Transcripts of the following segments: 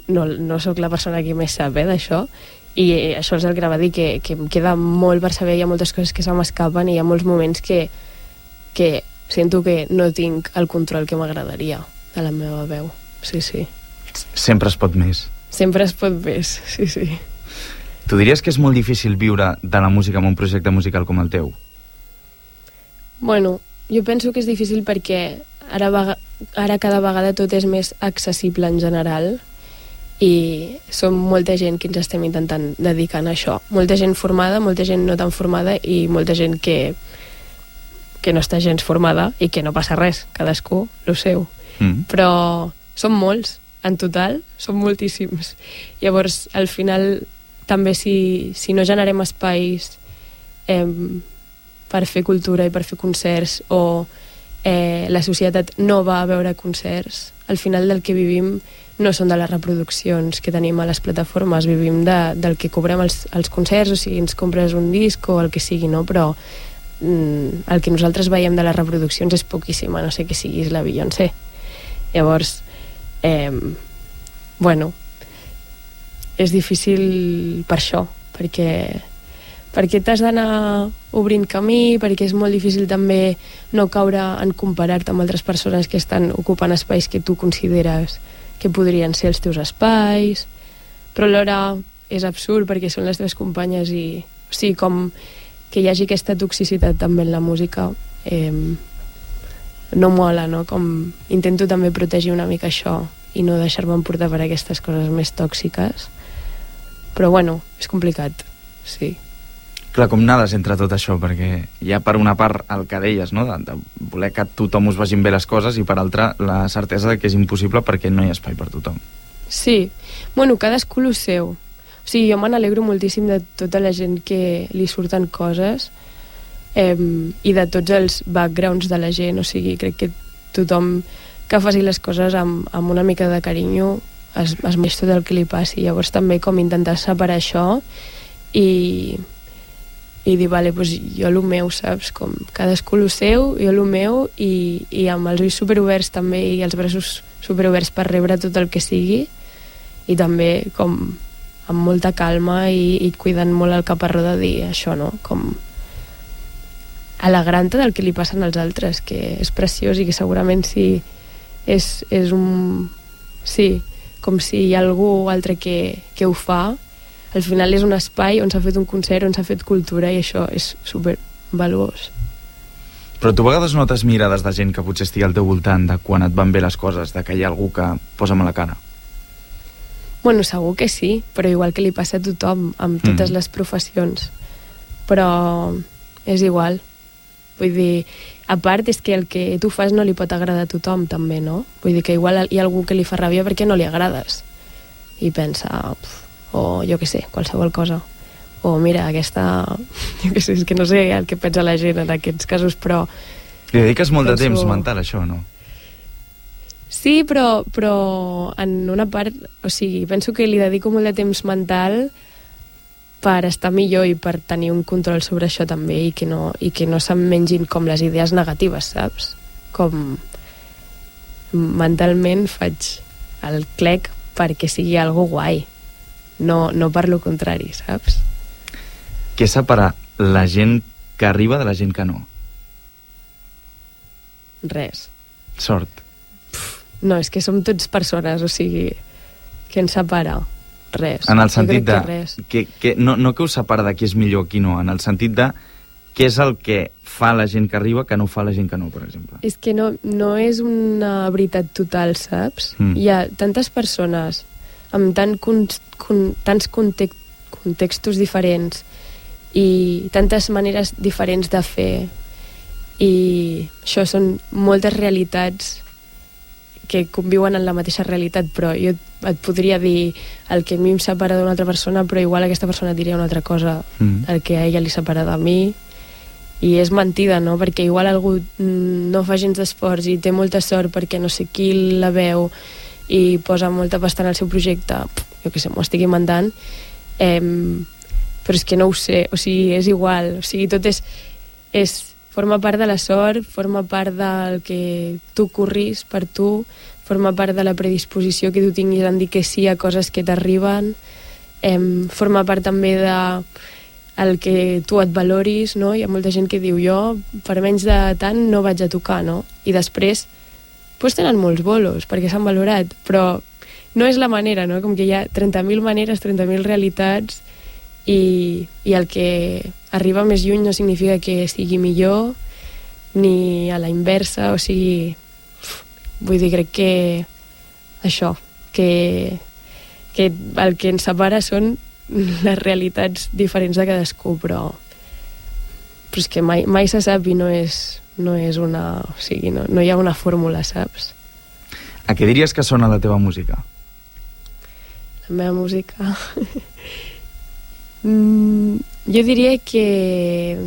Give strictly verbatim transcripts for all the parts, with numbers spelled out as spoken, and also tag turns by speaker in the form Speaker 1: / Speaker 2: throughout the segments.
Speaker 1: no, no sóc la persona que més sap eh, d'això, i això és el que anava a dir, que, que em queda molt per saber, hi ha moltes coses que se m'escapen i hi ha molts moments que, que sento que no tinc el control que m'agradaria de la meva veu. Sí, sí.
Speaker 2: Sempre es pot més.
Speaker 1: Sempre es pot més, sí, sí.
Speaker 2: Tu diries que és molt difícil viure de la música amb un projecte musical com el teu?
Speaker 1: Bueno, jo penso que és difícil perquè ara, ara cada vegada tot és més accessible en general i som molta gent que ens estem intentant dedicar a això. Molta gent formada, molta gent no tan formada i molta gent que, que no està gens formada i que no passa res, cadascú, lo seu. Mm. Però som molts, en total, som moltíssims. Llavors, al final, també si, si no generem espais eh, per fer cultura i per fer concerts o eh, la societat no va a veure concerts, al final del que vivim no són de les reproduccions que tenim a les plataformes, vivim de, del que cobrem els, els concerts, o sigui, ens compres un disc o el que sigui, no? Però mm, el que nosaltres veiem de les reproduccions és poquíssim, a no sé que siguis la Beyoncé. Llavors, eh, bueno, és difícil per això, perquè perquè t'has d'anar obrint camí, perquè és molt difícil també no caure en comparar-te amb altres persones que estan ocupant espais que tu consideres que podrien ser els teus espais, però alhora és absurd perquè són les teves companyes i, o sigui, com que hi hagi aquesta toxicitat també en la música eh, no mola, no? Com intento també protegir una mica això i no deixar-me emportar per aquestes coses més tòxiques, però bueno, és complicat, sí.
Speaker 2: Clar, com nades entre tot això, perquè hi ha per una part el que deies, no? de, de voler que a tothom us vagin bé les coses i per altra la certesa de que és impossible perquè no hi ha espai per tothom.
Speaker 1: Sí, bueno, cadascú el seu. O sigui, jo me n'alegro moltíssim de tota la gent que li surten coses eh, i de tots els backgrounds de la gent, o sigui, crec que tothom que faci les coses amb, amb una mica de carinyo es, es mereix tot el que li passi. Llavors també com intentar separar això i... i dir, vale, pues jo el meu, saps? Com cadascú el seu, jo el meu, i, i amb els ulls superoberts també i els braços superoberts per rebre tot el que sigui, i també com amb molta calma i, i cuidant molt el caparró de dir això, no? Com alegrant-te del que li passen als altres, que és preciós i que segurament sí, és, és un... sí, com si hi ha algú altre que, que ho fa. Al final és un espai on s'ha fet un concert, on s'ha fet cultura, i això és super valuós.
Speaker 2: Però tu a vegades notes mirades de gent que potser estigui al teu voltant de quan et van bé les coses, de que hi ha algú que posa mala cara?
Speaker 1: Bueno, segur que sí, però igual que li passa a tothom amb totes mm. les professions. Però és igual. Vull dir, a part és que el que tu fas no li pot agradar a tothom també, no? Vull dir que igual hi ha algú que li fa ràbia perquè no li agrades. I pensa... Pf, o jo què sé, qualsevol cosa. O mira, aquesta... Jo què sé, és que no sé el que pensa la gent en aquests casos, però...
Speaker 2: Li dediques molt penso... de temps mental, això, no?
Speaker 1: Sí, però, però en una part... O sigui, penso que li dedico molt de temps mental per estar millor i per tenir un control sobre això també i que no, i que no se'm mengin com les idees negatives, saps? Com mentalment faig el clec perquè sigui algo guai. No, no per lo contrari, saps?
Speaker 2: Què separa la gent que arriba de la gent que no?
Speaker 1: Res.
Speaker 2: Sort.
Speaker 1: Pff, no, és que som tots persones, o sigui, què ens separa? Res.
Speaker 2: En el sentit de...
Speaker 1: Que
Speaker 2: que, que, no, no que us separa de qui és millor o qui no, en el sentit de què és el que fa la gent que arriba que no fa la gent que no, per exemple.
Speaker 1: És que no, no és una veritat total, saps? Mm. Hi ha tantes persones amb tant con, con, tants context, contextos diferents i tantes maneres diferents de fer, i això són moltes realitats que conviuen en la mateixa realitat, però jo et podria dir el que a mi em separa d'una altra persona, però igual aquesta persona diria una altra cosa, mm. el que a ella li separa de mi, i és mentida, no? Perquè igual algú no fa gens d'esforç i té molta sort perquè no sé qui la veu i posa molta pasta en el seu projecte, jo què sé, m'ho estic inventant, eh, però és que no ho sé, o sigui, és igual, o sigui, tot és, és forma part de la sort, forma part del que tu corris per tu, forma part de la predisposició que tu tinguis en dir que sí a coses que t'arriben, eh, forma part també de el que tu et valoris, no? Hi ha molta gent que diu jo per menys de tant no vaig a tocar, no? I després pues tenen molts bolos perquè s'han valorat, però no és la manera, no? Com que hi ha trenta mil maneres, trenta mil realitats i, i el que arriba més lluny no significa que sigui millor ni a la inversa, o sigui, vull dir, crec que això, que, que el que ens separa són les realitats diferents de cadascú, però, però és que mai, mai se sap i no és, no és una... O sigui, no, no hi ha una fórmula, saps?
Speaker 2: A què diries que sona la teva música?
Speaker 1: La meva música... mm, jo diria que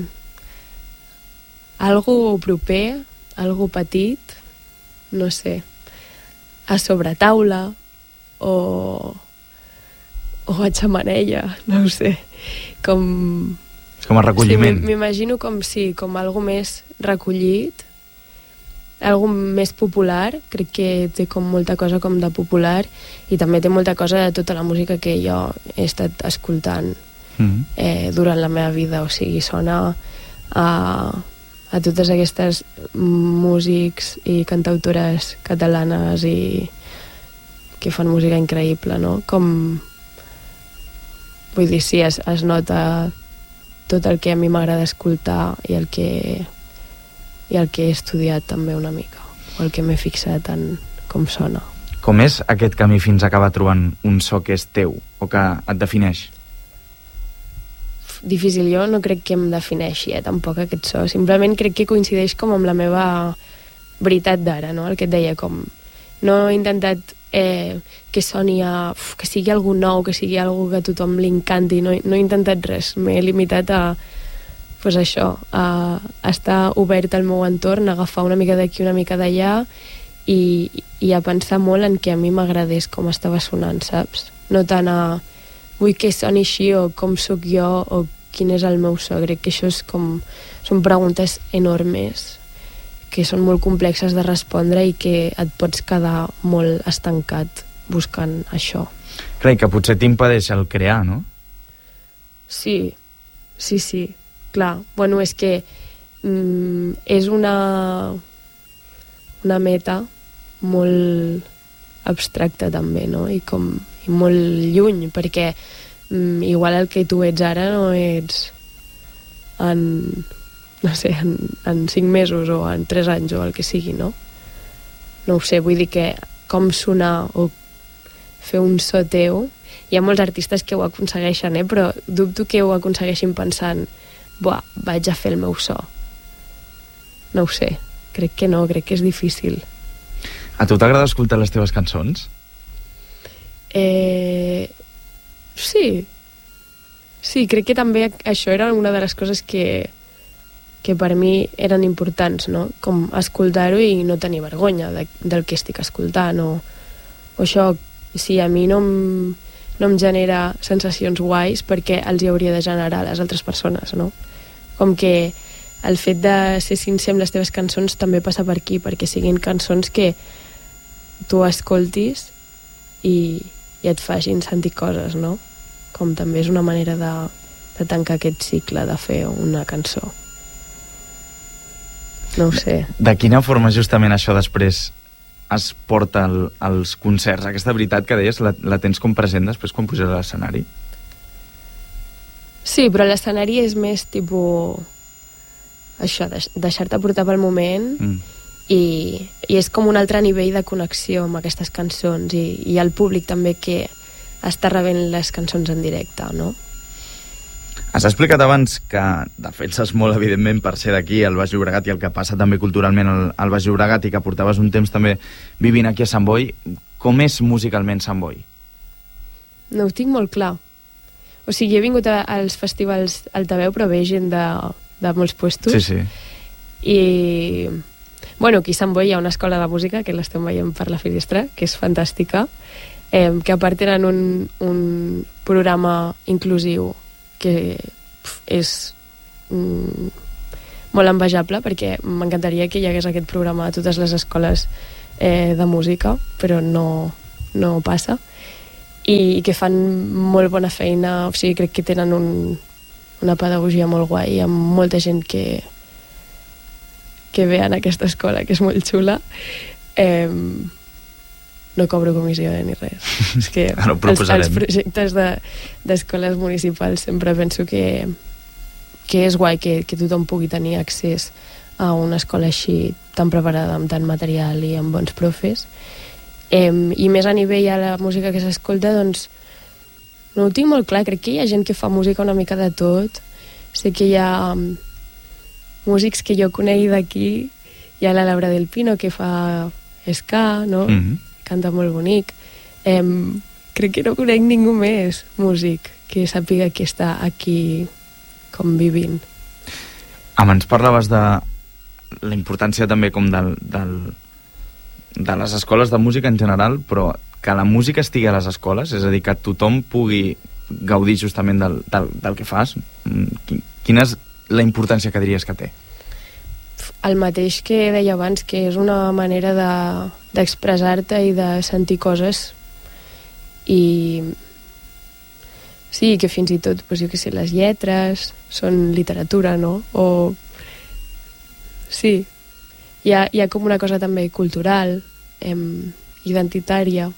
Speaker 1: algo proper, algo petit, no sé, a sobretaula o, o a xamanella, no ho sé, com...
Speaker 2: És com a recolliment.
Speaker 1: Sí, m'imagino com, sí, com algo més recollit, algo més popular, crec que té com molta cosa com de popular i també té molta cosa de tota la música que jo he estat escoltant mm-hmm. eh, durant la meva vida, o sigui, sona a, a totes aquestes músics i cantautores catalanes i que fan música increïble, no? Com... Vull dir, sí, es, es nota tot el que a mi m'agrada escoltar i el que i el que he estudiat també una mica, o el que m'he fixat en com sona.
Speaker 2: Com és aquest camí fins a acabar trobant un so que és teu o que et defineix?
Speaker 1: Difícil, jo no crec que em defineixi eh, tampoc aquest so, simplement crec que coincideix com amb la meva veritat d'ara, no? El que et deia, com no he intentat eh, que soni a, uf, que sigui algú nou, que sigui algú que a tothom li encanti, no, no he intentat res, m'he limitat a pues això, a estar obert al meu entorn, a agafar una mica d'aquí, una mica d'allà i, i a pensar molt en que a mi m'agradés com estava sonant, saps? No tant a vull que soni així o com sóc jo o quin és el meu so, crec que això és com són preguntes enormes que són molt complexes de respondre i que et pots quedar molt estancat buscant això.
Speaker 2: Clar, que potser t'impedeix el crear, no?
Speaker 1: Sí, sí, sí. Clar, bueno, és que mm, és una una meta molt abstracta també, no? I com i molt lluny, perquè mm, igual el que tu ets ara no ets en no sé, en, en cinc mesos o en tres anys o el que sigui, no? No ho sé, vull dir que com sonar o fer un so teu, hi ha molts artistes que ho aconsegueixen, eh? Però dubto que ho aconsegueixin pensant buah, vaig a fer el meu so. No ho sé, crec que no, crec que és difícil.
Speaker 2: A tu t'agrada escoltar les teves cançons?
Speaker 1: Eh... Sí. Sí, crec que també això era una de les coses que, que per mi eren importants, no? Com escoltar-ho i no tenir vergonya de, del que estic escoltant, o, o això, si a mi no em, no em genera sensacions guais, perquè els hi hauria de generar a les altres persones, no? Com que el fet de ser sincer amb les teves cançons també passa per aquí, perquè siguin cançons que tu escoltis i, i et facin sentir coses, no? Com també és una manera de, de tancar aquest cicle, de fer una cançó. No ho sé.
Speaker 2: De quina forma justament això després es porta al, als concerts? Aquesta veritat que deies, la, la tens com present després quan puges a l'escenari?
Speaker 1: Sí, però l'escenari és més tipus això, deix, deixar-te portar pel moment mm. i, i és com un altre nivell de connexió amb aquestes cançons i, i el públic també que està rebent les cançons en directe, no?
Speaker 2: Has explicat abans que defenses molt, evidentment, per ser d'aquí, al Baix Llobregat, i el que passa també culturalment al, al Baix Llobregat, i que portaves un temps també vivint aquí a Sant Boi. Com és musicalment Sant Boi?
Speaker 1: No ho tinc molt clar. O sigui, he vingut a, als festivals altaveu, però ve gent de, de molts puestos.
Speaker 2: Sí, sí.
Speaker 1: I, bueno, aquí a Sant Boi hi ha una escola de música, que l'estem veient per la finestra, que és fantàstica, eh, que a part tenen un, un programa inclusiu que pf, és mm, molt envejable, perquè m'encantaria que hi hagués aquest programa a totes les escoles eh, de música, però no, no passa, i que fan molt bona feina, o sigui, crec que tenen un, una pedagogia molt guai, amb molta gent que, que ve en aquesta escola, que és molt xula. Eh, no cobro comissió ni res. És que
Speaker 2: Ara ho
Speaker 1: els,
Speaker 2: proposarem.
Speaker 1: els projectes de, d'escoles municipals sempre penso que, que és guai que, que tothom pugui tenir accés a una escola així tan preparada, amb tant material i amb bons profes. Eh, I més a nivell a la música que s'escolta, doncs no ho tinc molt clar. Crec que hi ha gent que fa música una mica de tot. Sé que hi ha um, músics que jo conegui d'aquí. Hi ha la Laura del Pino, que fa ska, no?
Speaker 2: Mm-hmm.
Speaker 1: Canta molt bonic. Eh, crec que no conec ningú més músic que sàpiga que està aquí com vivint.
Speaker 2: Abans parlaves de la importància també com del, del, de les escoles de música en general, però que la música estigui a les escoles, és a dir, que tothom pugui gaudir justament del, del, del que fas. Quina és la importància que diries que té?
Speaker 1: El mateix que deia abans, que és una manera de, d'expressar-te i de sentir coses, i sí, que fins i tot, doncs, jo què sé, les lletres són literatura, no? O sí, hi ha, hi ha com una cosa també cultural, em, identitària,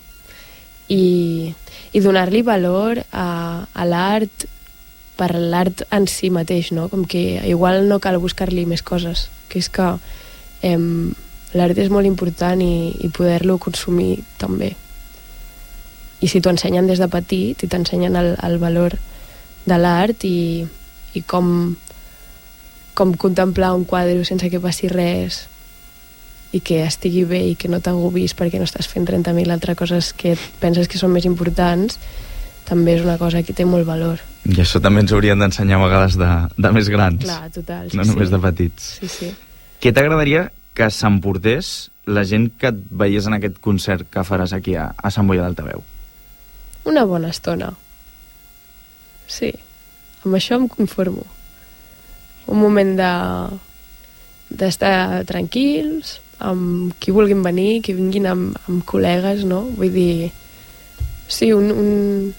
Speaker 1: i, i donar-li valor a, a l'art per l'art en si mateix, no? Com que igual no cal buscar-li més coses, que és que em, l'art és molt important i, i poder-lo consumir també. I si t'ho ensenyen des de petit i t'ensenyen el, el valor de l'art i, i com, com contemplar un quadre sense que passi res i que estigui bé i que no t'agobis perquè no estàs fent trenta mil altres coses que penses que són més importants, també és una cosa que té molt valor.
Speaker 2: I això també ens haurien d'ensenyar a vegades de, de més grans.
Speaker 1: Clar, total. Sí,
Speaker 2: no només
Speaker 1: sí.
Speaker 2: de petits.
Speaker 1: Sí, sí.
Speaker 2: Què t'agradaria que s'emportés la gent que et veiés en aquest concert que faràs aquí a, a Sant Boi d'Altaveu?
Speaker 1: Una bona estona. Sí. Amb això em conformo. Un moment de d'estar tranquils, amb qui vulguin venir, que vinguin amb, amb col·legues, no? Vull dir, sí, un, un,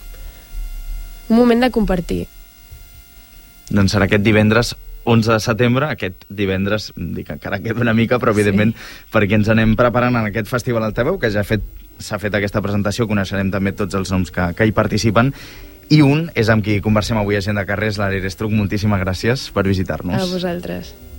Speaker 1: un moment de compartir.
Speaker 2: Doncs serà aquest divendres onze de setembre, aquest divendres, dic, encara queda una mica, però evidentment sí. perquè ens anem preparant en aquest Festival Altaveu, que ja ha fet s'ha fet aquesta presentació, coneixerem també tots els noms que, que hi participen, i un és amb qui conversem avui a Gent de Carrers, l'Aire Estruc. Moltíssimes gràcies per visitar-nos.
Speaker 1: A vosaltres.